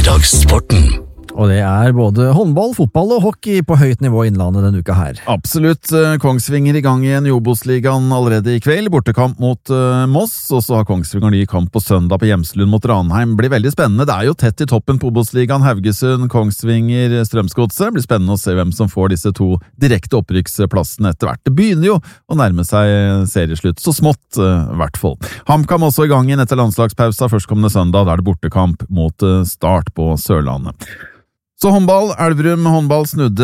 Ettermiddagssporten. Og det både håndball, fotball og hockey på høyt nivå i Innlandet denne uka her. Absolutt. Kongsvinger i gang igjen i Obos-ligaen allerede i kveld. Bortekamp mot Moss, og så har Kongsvinger ny kamp på søndag på Hjemslund mot Ranheim. Blir veldig spennende. Det jo tett i toppen på Obos-ligaen. Haugesund, Kongsvinger, Strømsgodset. Blir spennende å se hvem som får disse to direkte opprykksplassene etter hvert. Det begynner jo å nærme seg serieslutt, så smått i hvert fall. HamKam også i gang igjen etter landslagspausa førstkommende søndag. Da det bortekamp mot Start på Sørlandet. Så håndball, Elverum håndball snudde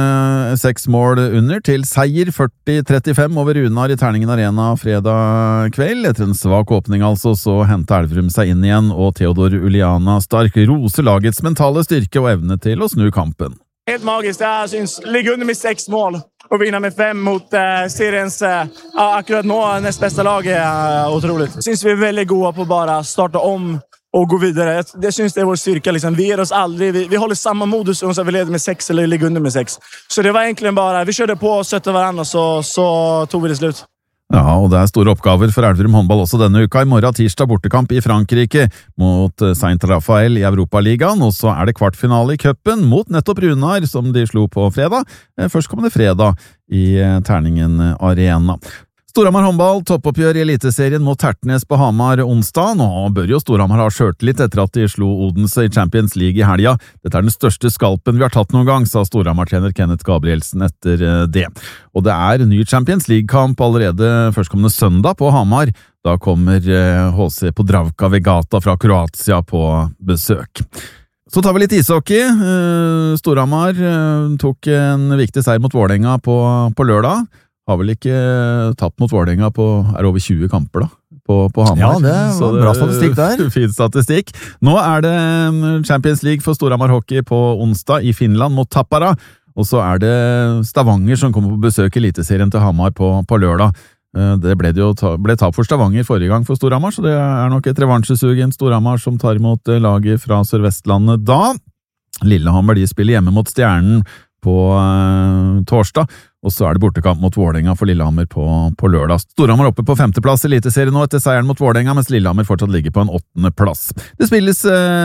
6 mål under til seier 40-35 over Runar i Terningen Arena fredag kveld. Etter en svak åpning altså, så hentet Elverum seg inn igjen, og Theodor Uliana Stark roser lagets mentale styrke og evne til å snu kampen. Helt magisk, det syns ligge under med 6 mål og vinne med 5 mot seriens akkurat nå nest bästa lag otroligt. Syns vi veldig gode på bara starta om och gå vidare. Det syns det vår styrka liksom. Vi ger oss aldrig, vi håller samma modus som vi leder med 6 eller ligger under med 6. Så det var egentligen bara, vi körde på och sötte varandra så tog vi det slut. Ja, og det store oppgaver for Elverum håndball også denne uka. I morgen tirsdag bortekamp i Frankrike mot Saint Raphael i Europaligaen, og så det kvartfinale i cupen mot nettopp Runar, som de slo på fredag. Førstkommende fredag i Terningen Arena. Storhamar håndball, toppoppgjør i eliteserien mot Tertnes på Hamar onsdag. Nå bør jo Storhamar ha skjørtet etter at de slo Odense i Champions League i helga. Dette den største skalpen vi har tatt noen gang, sa Storhamar-trener Kenneth Gabrielsen etter det. Og det ny Champions League-kamp allerede førstkommende søndag på Hamar. Da kommer HC Podravka Vegata fra Kroatia på besøk. Så tar vi litt ishockey. Storhamar tok en viktig seier mot Vålerenga på lørdag. Har vel ikke tapt mot Vålerenga på over 20 kamper da, på Hamar. Ja, det var bra statistikk der. Fin statistikk. Nå det Champions League for Storhamar Hockey på onsdag i Finland mot Tappara, og så det Stavanger som kommer på besøk i eliteserien til Hamar på lørdag. Det ble tap for Stavanger forrige gang for Storhamar, så det nok et revansjesugen Storhamar som tar imot laget fra Sørvestlandet da. Lillehammer de spiller hjemme mot Stjernen på torsdag, og så det bortekamp mot Vålerenga for Lillehammer på lørdag. Storhamar oppe på 5. plass i eliteserien nå etter seieren mot Vålerenga, mens Lillehammer fortsatt ligger på en 8. plass. Det spilles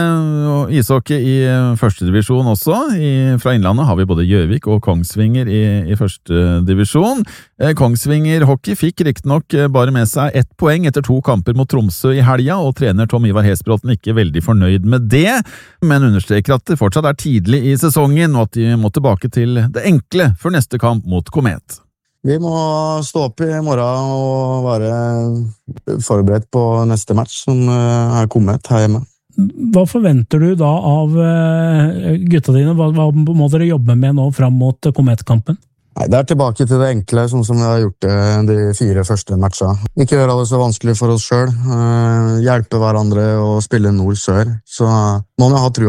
ishockey i første divisjon også. Fra Innlandet har vi både Gjøvik og Kongsvinger i første divisjon. Kongsvinger hockey fikk riktignok bare med seg 1 poeng etter 2 kamper mot Tromsø i helga, og trener Tom Ivar Hesbråten ikke veldig fornøyd med det, men understreker at det fortsatt tidlig i sesongen, og at de må tilbake til det enkle for neste kamp mot Komet. Vi må stå opp i morgen og være forberedt på neste match som Komet her hjemme. Hva forventer du da av gutta dine? Hva må dere jobbe med nå fram mot Komet-kampen? Nei, det tilbake til det enkle, sånn som vi har gjort det de 4 første matchene. Ikke gjøre det så vanskelig for oss selv, hjelpe hverandre og spille nord-sør. Så må vi ha trua